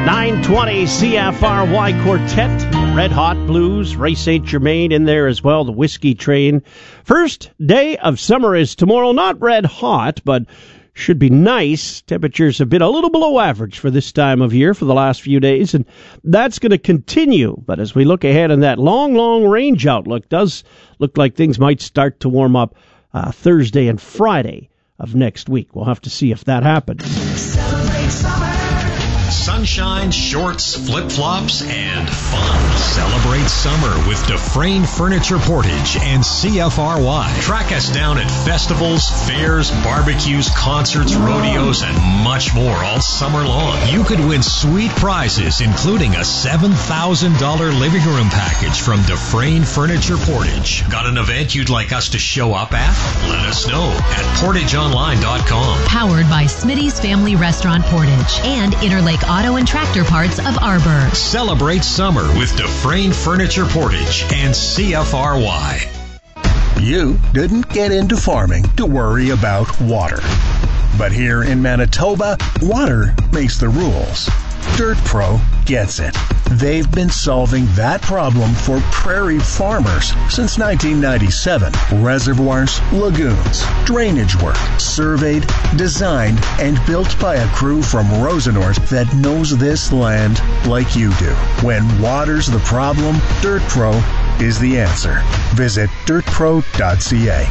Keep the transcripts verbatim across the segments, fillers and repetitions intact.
nine twenty C F R Y Quartet, Red Hot Blues, Ray Saint Germain in there as well, the Whiskey Train. First day of summer is tomorrow. Not red hot, but should be nice. Temperatures have been a little below average for this time of year for the last few days, and that's going to continue. But as we look ahead in that long, long range outlook, does look like things might start to warm up uh, Thursday and Friday of next week. We'll have to see if that happens. Celebrate summer. Sunshine, shorts, flip-flops, and fun. Celebrate summer with Dufresne Furniture Portage and C F R Y. Track us down at festivals, fairs, barbecues, concerts, rodeos, and much more all summer long. You could win sweet prizes, including a seven thousand dollars living room package from Dufresne Furniture Portage. Got an event you'd like us to show up at? Let us know at portage online dot com. Powered by Smitty's Family Restaurant Portage and Interlake Auto and Tractor Parts of Arbor. Celebrate summer with Dufresne Furniture Portage and C F R Y. You didn't get into farming to worry about water. But here in Manitoba, water makes the rules. Dirt Pro gets it. They've been solving that problem for prairie farmers since nineteen ninety-seven. Reservoirs, lagoons, drainage work, surveyed, designed, and built by a crew from Rosenort that knows this land like you do. When water's the problem, Dirt Pro is the answer. Visit dirt pro dot c a.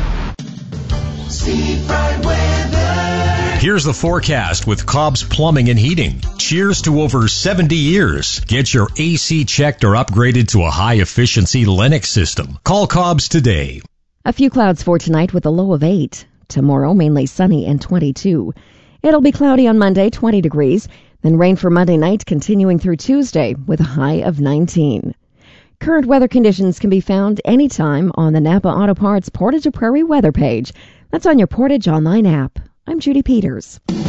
Steve Bright Weather. Here's the forecast with Cobb's Plumbing and Heating. Cheers to over seventy years. Get your A C checked or upgraded to a high-efficiency Lennox system. Call Cobb's today. A few clouds for tonight with a low of eight. Tomorrow, mainly sunny and twenty-two. It'll be cloudy on Monday, twenty degrees. Then rain for Monday night, continuing through Tuesday with a high of nineteen. Current weather conditions can be found anytime on the Napa Auto Parts Portage to Prairie weather page. That's on your Portage Online app. I'm Judy Peters.